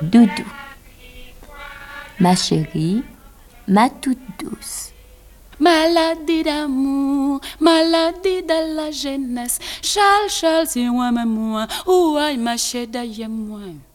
Doudou. Ma chérie, ma toute douce. Maladie d'amour, maladie de la jeunesse. Charles, Charles, c'est moi, moi. Ouai, ma chérie, moi.